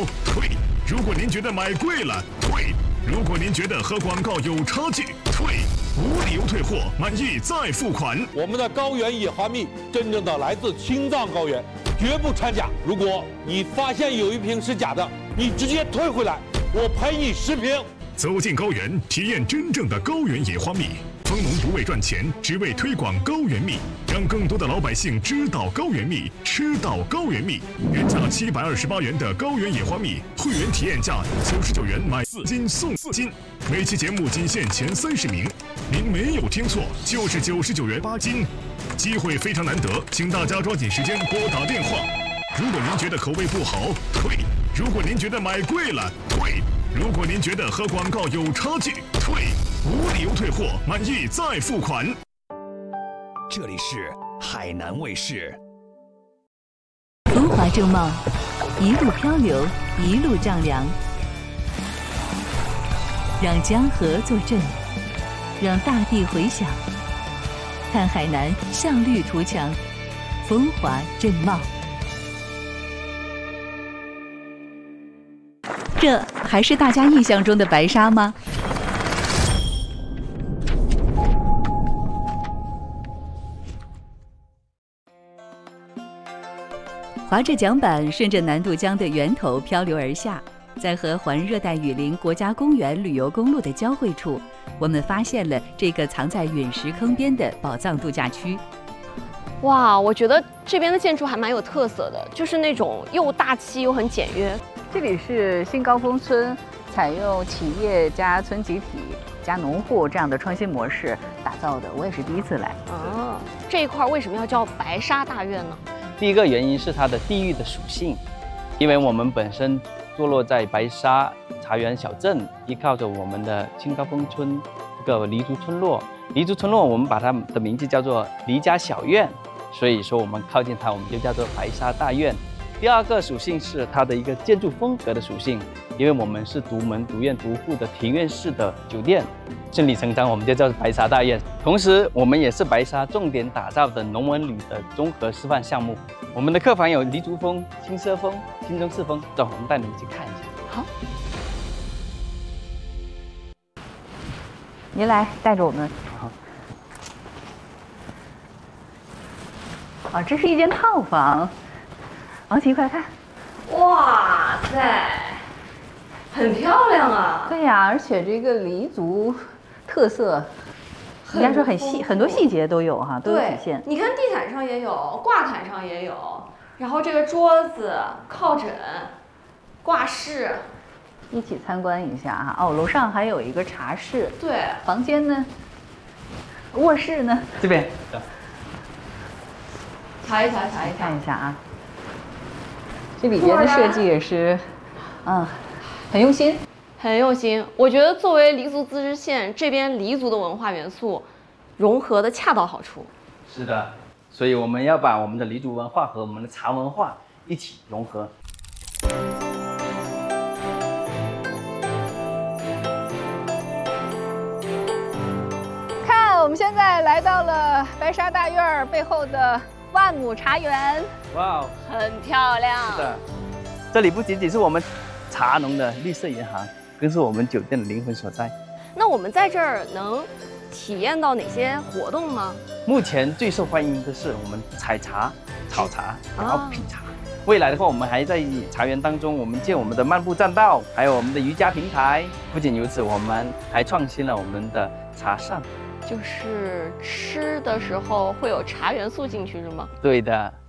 退；如果您觉得买贵了，退；如果您觉得和广告有差距，退。无理由退货，满意再付款。 我们的高原野花蜜真正的来自青藏高原，绝不掺假。如果你发现有一瓶是假的，你直接退回来，我赔你10瓶。 走进高原，体验真正的高原野花蜜。蜂农不为赚钱，只为推广高原蜜，让更多的老百姓知道高原蜜，吃到高原蜜。原价728元的高原野花蜜，会员体验价99元买4斤送4斤。每期节目仅限前30名，您没有听错，就是99元8斤。机会非常难得，请大家抓紧时间拨打电话。如果您觉得口味不好，退；如果您觉得买贵了，退；如果您觉得和广告有差距，退。无理由退货，满意再付款。 这里是海南卫视。 风华正茂，一路漂流，一路丈量。让江河作证，让大地回响。看海南向绿图强，风华正茂。这还是大家印象中的白沙吗？划着桨板，顺着南渡江的源头漂流而下，在和环热带雨林国家公园旅游公路的交汇处，我们发现了这个藏在陨石坑边的宝藏度假区。 哇，我觉得这边的建筑还蛮有特色的，就是那种又大气又很简约。 这里是新高峰村，采用企业加村集体加农户这样的创新模式打造的，我也是第一次来。 啊，这一块为什么要叫白沙大院呢？ 第一个原因是它的地域的属性，因为我们本身坐落在白沙茶园小镇，依靠着我们的新高峰村这个黎族村落。黎族村落我们把它的名字叫做黎家小院，所以说我们靠近它，我们就叫做白沙大院。第二个属性是它的一个建筑风格的属性，因为我们是独门独院独户的庭院式的酒店，顺理成章我们就叫白沙大院。同时我们也是白沙重点打造的农文旅的综合示范项目。我们的客房有黎族风、青色风、新中式风，走，我们带你们去看一下。 好， 您来带着我们。啊，这是一间套房。王琦，快看！ 哇塞，很漂亮啊！ 对呀，而且这个黎族特色，应该说很多细节都有哈，都有体现。 你看地毯上也有，挂毯上也有，然后这个桌子、靠枕、挂饰， 一起参观一下哈。哦，楼上还有一个茶室。 对， 房间呢？卧室呢？ 这边。 瞧一瞧， 看一下啊。这里边的设计也是，很用心， 很用心。我觉得作为黎族自治县，这边黎族的文化元素融合的恰到好处。 是的，所以我们要把我们的黎族文化和我们的茶文化一起融合。 看，我们现在来到了白沙大院背后的万亩茶园。 哇哦， 很漂亮。 是的，这里不仅仅是我们茶农的绿色银行，更是我们酒店的灵魂所在。 那我们在这儿能体验到哪些活动吗？ 目前最受欢迎的是我们采茶、炒茶，然后品茶。未来的话，我们还在茶园当中，我们建我们的漫步栈道，还有我们的瑜伽平台。不仅如此，我们还创新了我们的茶膳， 就是吃的时候会有茶元素进去是吗？ 对的。